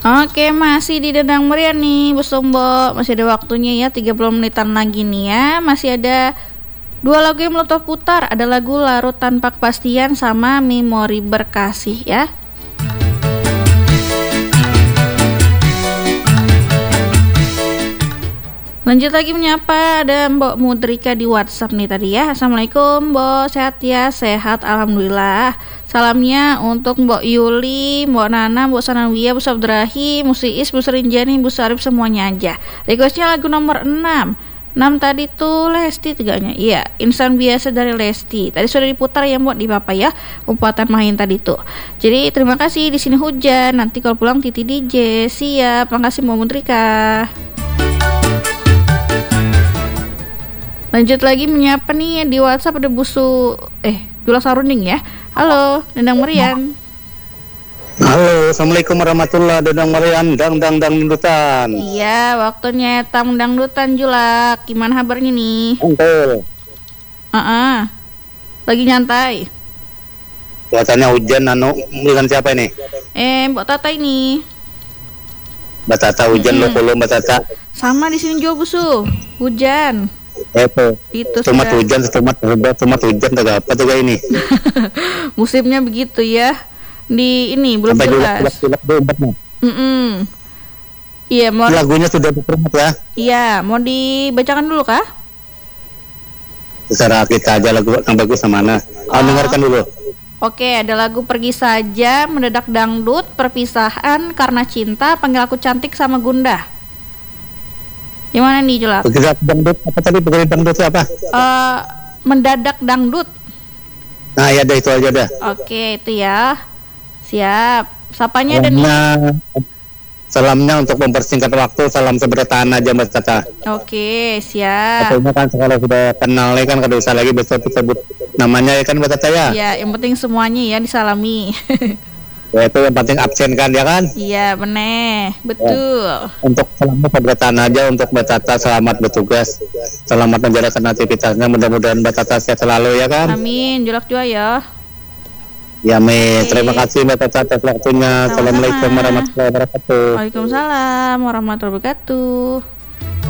Oke, masih di Dendang Meriah nih, Bu Sumbo. Masih ada waktunya ya, 30 menitan lagi nih ya. Masih ada dua lagu yang mau putar. Ada lagu Larut Tanpa Kepastian sama Memori Berkasih ya. Lanjut lagi menyapa, ada Mbok Mudrika di WhatsApp nih tadi ya. Assalamualaikum Mbok, sehat ya? Sehat, alhamdulillah. Salamnya untuk Mbok Yuli, Mbok Nana, Mbok Sanawiyah, Bu Sabdrahim, Bu Siis, Bu Serinjani, Bu Sarif, semuanya aja. Requestnya lagu nomor 6. 6 tadi tuh Lesti tiganya. Iya, Insan Biasa dari Lesti. Tadi sudah diputar ya Mbok di Bapak ya, Upatan Mahin tadi tuh. Jadi terima kasih, di sini hujan. Nanti kalau pulang Titi DJ. Siap. Makasih Mbok Mudrika. Lanjut lagi menyapa nih di WhatsApp, ada Dula Sarunding ya. Halo, Dendang Merian. Halo, assalamualaikum warahmatullahi Dendang Merian, dang dangdutan. Iya, waktunya tam dangdutan Julak. Gimana kabarnya nih? Mantul. Lagi nyantai. Cuacanya hujan, dengan siapa ini? Mbak Tata ini. Mbak Tata hujan lo Mbak Tata. Sama di sini juga Busu. Hujan. Itu tomat hujan tak apa tuh ini. Musimnya begitu ya. Di ini belum jelas. Iya, mau lagunya sudah dipromote ya. Iya, mau dibacakan dulu kah? Terserah kita aja, lagu yang bagus sama mana. Dengarkan dulu. Oke, ada lagu Pergi Saja, Mendadak Dangdut, Perpisahan, Karena Cinta, Panggil Aku Cantik sama Gundah. Gimana nih Julak? Bergerak dangdut, apa tadi bergerak dangdut apa? Mendadak Dangdut. Nah ya deh, itu aja dah. Oke, itu ya. Siap. Sapanya ada nih. Salamnya untuk mempersingkat waktu, salam seberatan aja Mbak Tata. Oke, siap. Katanya kan kalau sudah kenal kan kada usah lagi sebut namanya ya kan Mbak Tata ya? Iya, yang penting semuanya ya disalami. Ya itu yang penting absen kan ya kan? Iya bener, betul. Ya. Untuk selamat seberatan aja untuk Mbak Tata, selamat bertugas, selamat menjalankan aktivitasnya, mudah-mudahan Mbak Tata sehat selalu ya kan? Amin, Julak juga ya. Ya Amin, terima kasih Mbak Tata atas waktunya. Assalamualaikum warahmatullahi wabarakatuh. Waalaikumsalam warahmatullahi wabarakatuh.